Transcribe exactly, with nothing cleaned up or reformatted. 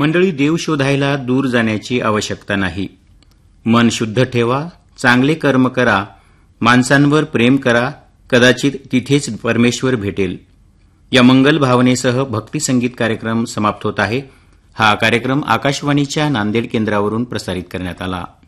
मंडळी, देव शोधायला दूर जाण्याची आवश्यकता नाही. मन शुद्ध ठेवा, चांगले कर्म करा, माणसांवर प्रेम करा, कदाचित तिथेच परमेश्वर भेटेल. या मंगल भावनेसह भक्ती संगीत कार्यक्रम समाप्त होत आहे. हा कार्यक्रम आकाशवाणीच्या नांदेड केंद्रावरून प्रसारित करण्यात आला.